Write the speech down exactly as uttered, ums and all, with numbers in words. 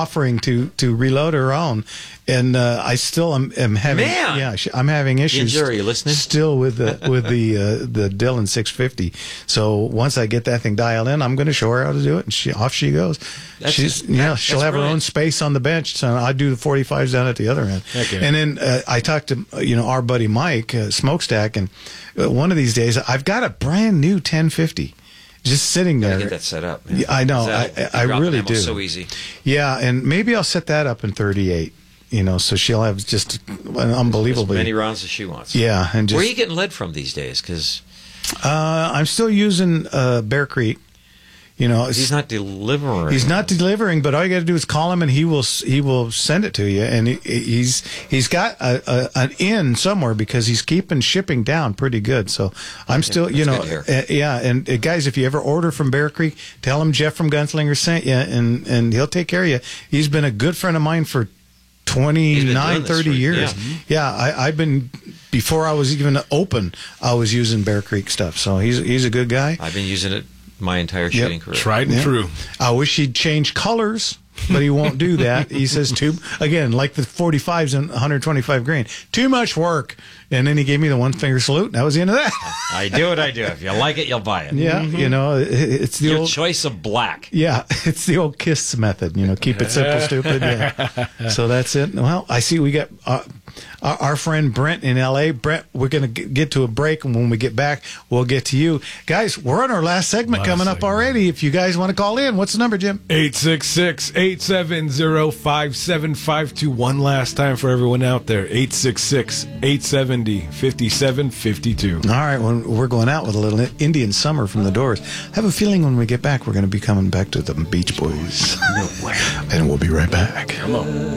offering to to reload her own, and uh, I still am, am having Man! yeah sh- I'm having issues. Jerry, you listening? Still with the with the uh, the Dillon six fifty. So once I get that thing dialed in, I'm going to show her how to do it, and she off she goes. That's She's just, yeah that, she'll that's have brilliant. her own space on the bench. So I do the forty-fives down at the other end. Okay. And then uh, I talked to uh, you know our buddy Mike uh, Smokestack, and uh, one of these days I've got a brand new ten fifty. Just sitting there. Gotta get that set up. Man. Yeah, I know. That, I, I really ammo do. So easy. Yeah, and maybe I'll set that up in thirty-eight. You know, so she'll have just an unbelievably As many rounds as she wants. Yeah, and just where are you getting lead from these days? Because uh, I'm still using uh, Bear Creek. You know, he's not delivering. He's not delivering, but all you got to do is call him, and he will he will send it to you. And he, he's he's got a, a, an in somewhere because he's keeping shipping down pretty good. So I'm Okay, still, you know, good to hear. uh, yeah. And uh, guys, if you ever order from Bear Creek, tell him Jeff from Gunslinger sent you, and and he'll take care of you. He's been a good friend of mine for twenty-nine, thirty for, years. Yeah, yeah I, I've been before I was even open. I was using Bear Creek stuff. So he's he's a good guy. I've been using it my entire shooting career. Tried and Yeah. true. I wish he'd change colors, but he won't do that. He says, too, again, like the forty-fives and one twenty-five grain, too much work. And then he gave me the one finger salute, and that was the end of that. I do what I do. If you like it, you'll buy it. Yeah, you know, it- it's the Your old choice of black. Yeah, it's the old KISS method. You know, keep it simple, stupid. Yeah. So that's it. Well, I see we got uh, our, our friend Brent in L A. Brent, we're going to get to a break, and when we get back, we'll get to you guys. We're on our last segment Last coming up segment. already. If you guys want to call in, what's the number, Jim? eight six six, eight seven zero, five seven five two. One last time for everyone out there. eight six six, eight seven zero, five seven five two. All right, well, we're going out with a little Indian Summer from the Doors. I have a feeling when we get back, we're going to be coming back to the Beach Boys. And we'll be right back. Come on.